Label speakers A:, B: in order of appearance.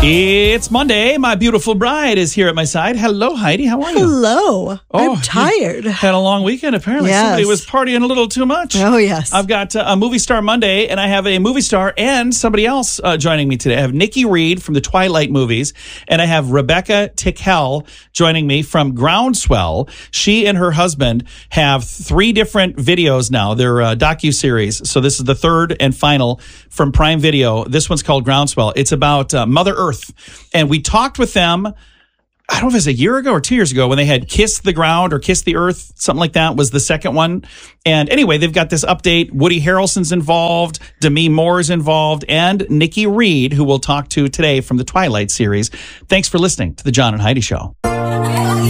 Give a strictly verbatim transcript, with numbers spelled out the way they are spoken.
A: It's Monday. My beautiful bride is here at my side. Hello, Heidi. How are you?
B: Hello.
A: Oh,
B: I'm tired.
A: Had a long weekend, apparently.
B: Yes.
A: Somebody was partying a little too much.
B: Oh, yes.
A: I've got uh, a Movie Star Monday, and I have a movie star and somebody else uh, joining me today. I have Nikki Reed from the Twilight movies, and I have Rebecca Tickell joining me from Groundswell. She and her husband have three different videos now. They're uh, docuseries. So this is the third and final from Prime Video. This one's called Groundswell. It's about uh, Mother Earth. And we talked with them, I don't know if it was a year ago or two years ago, when they had Kiss the Ground or Kiss the Earth, something like that was the second one. And anyway, they've got this update. Woody Harrelson's involved, Demi Moore's involved, and Nikki Reed, who we'll talk to today from the Twilight series. Thanks for listening to The John and Heidi Show.